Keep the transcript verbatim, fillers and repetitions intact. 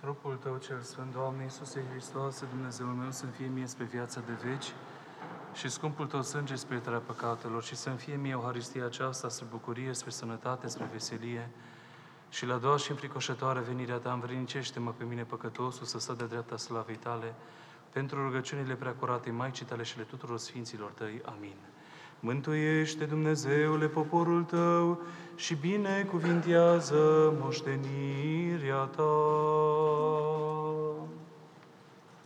Trupul Tău cel Sfânt, Doamne Iisuse Hristoase, Dumnezeul meu, să-mi fie mie spre viața de veci și scumpul Tău sânge spre iertarea păcatelor și să-mi fie mie Euharistia aceasta spre bucurie, spre sănătate, spre veselie și la doua și înfricoșătoare venirea Ta, învrednicește-mă pe mine păcătosul să stau de dreapta slavei Tale, pentru rugăciunile preacuratei Maicii Tale și ale tuturor Sfinților Tăi. Amin. Mântuiește, Dumnezeule, poporul Tău și binecuvintează moștenirea Ta.